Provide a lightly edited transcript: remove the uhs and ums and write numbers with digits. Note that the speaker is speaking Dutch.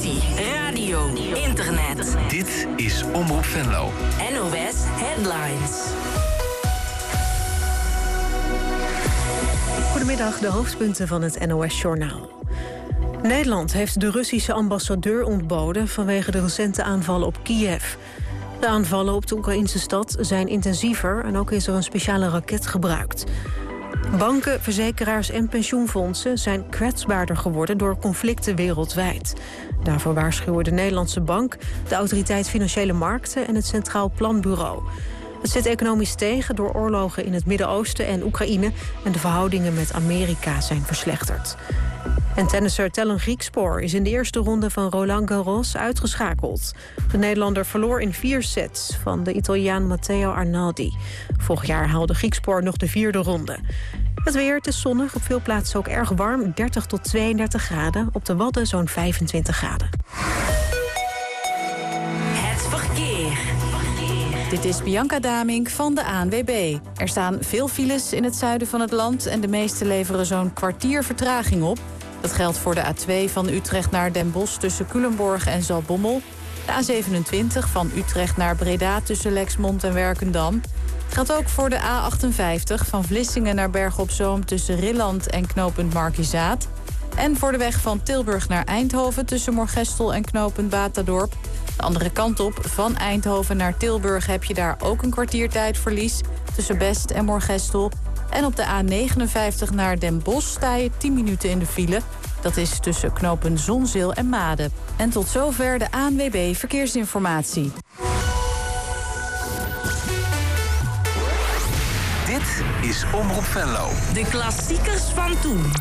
televisie, radio, internet. Dit is Omroep Venlo. NOS Headlines. Goedemiddag, de hoofdpunten van het NOS-journaal. Nederland heeft de Russische ambassadeur ontboden vanwege de recente aanvallen op Kiev. De aanvallen op de Oekraïnse stad zijn intensiever en ook is er een speciale raket gebruikt. Banken, verzekeraars en pensioenfondsen zijn kwetsbaarder geworden door conflicten wereldwijd. Daarvoor waarschuwen de Nederlandse Bank, de Autoriteit Financiële Markten en het Centraal Planbureau. Het zit economisch tegen door oorlogen in het Midden-Oosten en Oekraïne en de verhoudingen met Amerika zijn verslechterd. En tennisser Tellen Griekspoor is in de eerste ronde van Roland Garros uitgeschakeld. De Nederlander verloor in 4 sets van de Italiaan Matteo Arnaldi. Vorig jaar haalde Griekspoor nog de 4e ronde. Het weer, het is zonnig, op veel plaatsen ook erg warm, 30 tot 32 graden. Op de Wadden zo'n 25 graden. Het verkeer. Dit is Bianca Damink van de ANWB. Er staan veel files in het zuiden van het land en de meeste leveren zo'n kwartier vertraging op. Dat geldt voor de A2 van Utrecht naar Den Bosch tussen Culemborg en Zaltbommel. De A27 van Utrecht naar Breda tussen Lexmond en Werkendam. Het geldt ook voor de A58 van Vlissingen naar Bergen op Zoom tussen Rilland en knooppunt Markizaat. En voor de weg van Tilburg naar Eindhoven tussen Moergestel en knooppunt Batadorp. De andere kant op, van Eindhoven naar Tilburg heb je daar ook een kwartiertijdverlies tussen Best en Moergestel. En op de A59 naar Den Bosch sta je 10 minuten in de file. Dat is tussen knooppunt Zonzeel en Maden. En tot zover de ANWB Verkeersinformatie. Dit is Omroep Venlo. De klassiekers van toen.